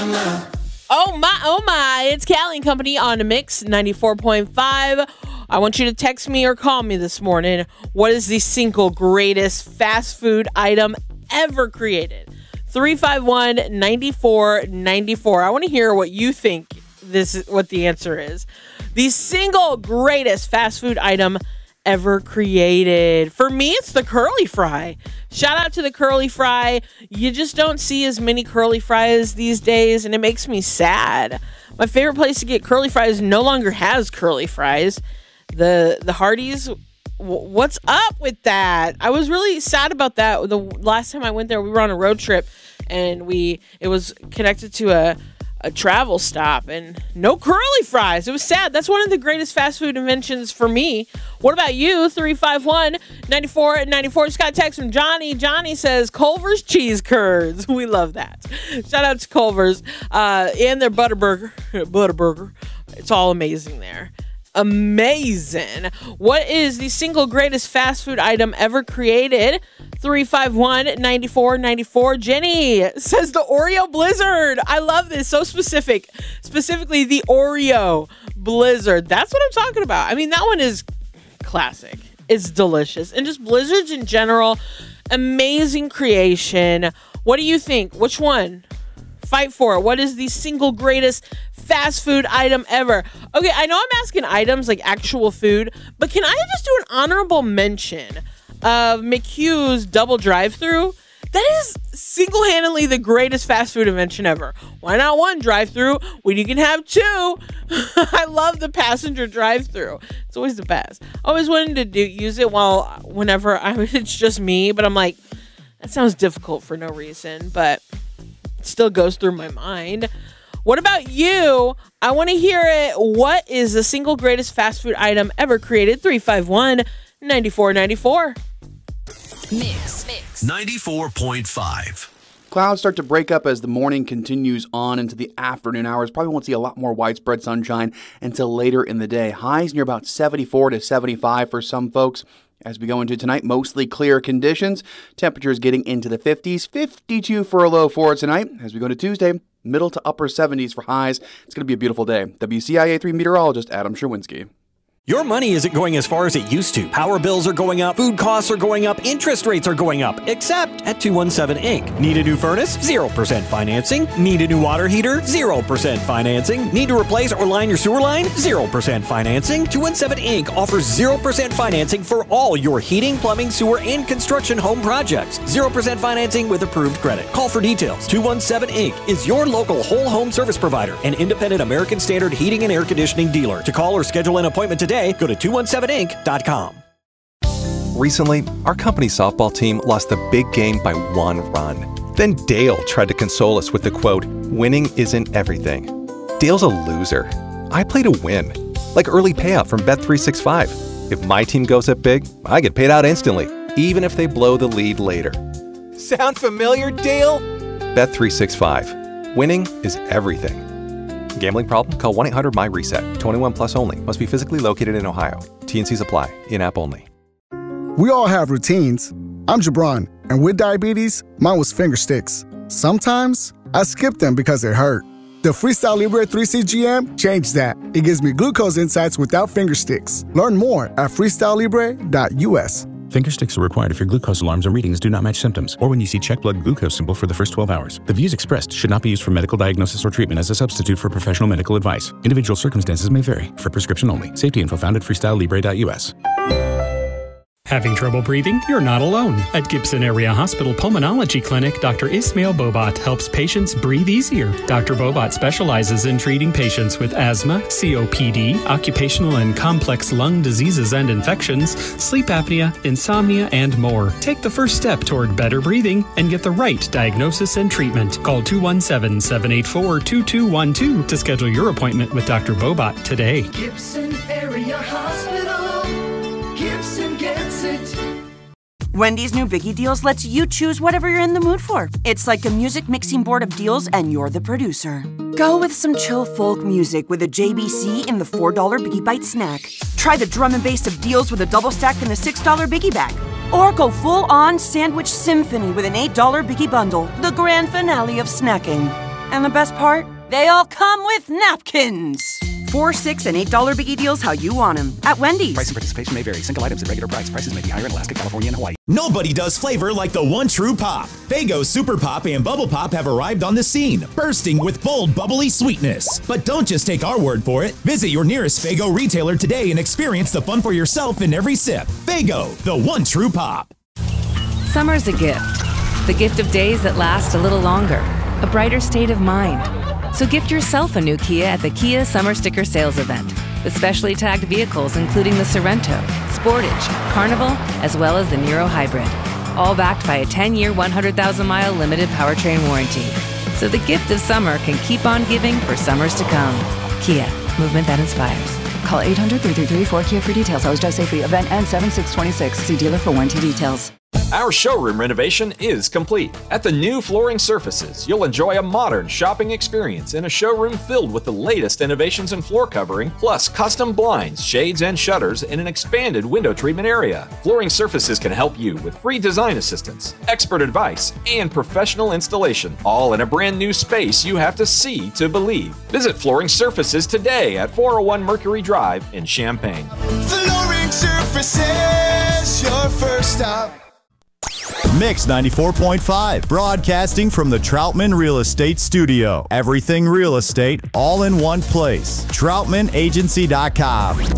Oh my, it's Callie and Company on the Mix 94.5. I want you to text me or call me this morning. What is the single greatest fast food item ever created? 351-9494. I want to hear what you think what the answer is. The single greatest fast food item ever created. For me, it's the curly fry. Shout out to the curly fry. You just don't see as many curly fries these days, and it makes me sad. My favorite place to get curly fries no longer has curly fries. The Hardee's, what's up with that? I was really sad about that. The last time I went there, we were on a road trip, and it was connected to a travel stop and no curly fries. It was sad. That's one of the greatest fast food inventions for me. What about you? 351-9494. Just got a text from Johnny. Johnny says Culver's cheese curds. We love that. Shout out to Culver's and their Butterburger. It's all amazing there. Amazing. What is the single greatest fast food item ever created? 351-9494. Jenny says the Oreo Blizzard. I love this. So specific. Specifically the Oreo Blizzard. That's what I'm talking about. I mean, that one is classic. It's delicious. And just Blizzards in general, amazing creation. What do you think? Which one? Fight for it. What is the single greatest fast food item ever? Okay, I know I'm asking items like actual food, but can I just do an honorable mention of McHugh's double drive-thru? That is single-handedly the greatest fast food invention ever. Why not one drive-thru when you can have two? I love the passenger drive-thru. It's always the best. I always wanted to use it whenever it's just me, but I'm like, that sounds difficult for no reason, but it still goes through my mind. What about you? I want to hear it. What is the single greatest fast food item ever created? 351-9494. Mix 94.5. Clouds start to break up as the morning continues on into the afternoon hours. Probably won't see a lot more widespread sunshine until later in the day. Highs near about 74 to 75 for some folks. As we go into tonight, mostly clear conditions. Temperatures getting into the 50s, 52 for a low for tonight. As we go to Tuesday, middle to upper 70s for highs. It's going to be a beautiful day. WCIA 3 meteorologist Adam Sherwinski. Your money isn't going as far as it used to. Power bills are going up, food costs are going up, interest rates are going up, except at 217 Inc. Need a new furnace? 0% financing. Need a new water heater? 0% financing. Need to replace or line your sewer line? 0% financing. 217 Inc. offers 0% financing for all your heating, plumbing, sewer, and construction home projects. 0% financing with approved credit. Call for details. 217 Inc. is your local whole home service provider, an independent American Standard heating and air conditioning dealer. To call or schedule an appointment today, go to 217inc.com. Recently, our company's softball team lost the big game by 1 run. Then Dale tried to console us with the quote, "Winning isn't everything." Dale's a loser. I play to win, like early payout from Bet365. If my team goes up big, I get paid out instantly, even if they blow the lead later. Sound familiar, Dale? Bet365. Winning is everything. Gambling problem? Call 1-800-MY-RESET. 21 plus only. Must be physically located in Ohio. T&Cs apply. In-app only. We all have routines. I'm Jabron, and with diabetes, mine was finger sticks. Sometimes I skip them because it hurt. The Freestyle Libre 3CGM changed that. It gives me glucose insights without finger sticks. Learn more at freestylelibre.us. Finger sticks are required if your glucose alarms and readings do not match symptoms, or when you see check blood glucose symbol for the first 12 hours. The views expressed should not be used for medical diagnosis or treatment as a substitute for professional medical advice. Individual circumstances may vary. For prescription only. Safety info found at freestylelibre.us. Having trouble breathing? You're not alone. At Gibson Area Hospital Pulmonology Clinic, Dr. Ismail Bobat helps patients breathe easier. Dr. Bobat specializes in treating patients with asthma, COPD, occupational and complex lung diseases and infections, sleep apnea, insomnia, and more. Take the first step toward better breathing and get the right diagnosis and treatment. Call 217-784-2212 to schedule your appointment with Dr. Bobat today. Gibson Area Hospital. Gibson gets it. Wendy's new Biggie Deals lets you choose whatever you're in the mood for. It's like a music mixing board of deals, and you're the producer. Go with some chill folk music with a JBC in the $4 Biggie Bite snack. Try the drum and bass of deals with a double stack in the $6 Biggie Bag. Or go full-on sandwich symphony with an $8 Biggie Bundle, the grand finale of snacking. And the best part? They all come with napkins. 4, $6, and $8 biggie deals how you want them at Wendy's. Price and participation may vary. Single items at regular price. Prices may be higher in Alaska, California, and Hawaii. Nobody does flavor like the one true pop. Faygo Super Pop and Bubble Pop have arrived on the scene, bursting with bold, bubbly sweetness. But don't just take our word for it. Visit your nearest Faygo retailer today and experience the fun for yourself in every sip. Faygo, the one true pop. Summer's a gift. The gift of days that last a little longer. A brighter state of mind. So gift yourself a new Kia at the Kia Summer Sticker Sales Event with specially tagged vehicles including the Sorrento, Sportage, Carnival, as well as the Niro Hybrid. All backed by a 10-year, 100,000-mile limited powertrain warranty. So the gift of summer can keep on giving for summers to come. Kia, movement that inspires. Call 800-333-4KIA for details. Always drive safely. Event ends 7/6/26. See dealer for warranty details. Our showroom renovation is complete. At the new Flooring Surfaces, you'll enjoy a modern shopping experience in a showroom filled with the latest innovations in floor covering, plus custom blinds, shades, and shutters in an expanded window treatment area. Flooring Surfaces can help you with free design assistance, expert advice, and professional installation, all in a brand new space you have to see to believe. Visit Flooring Surfaces today at 401 Mercury Drive in Champaign. Flooring Surfaces, your first stop. Mix 94.5, broadcasting from the Troutman Real Estate Studio. Everything real estate, all in one place. TroutmanAgency.com.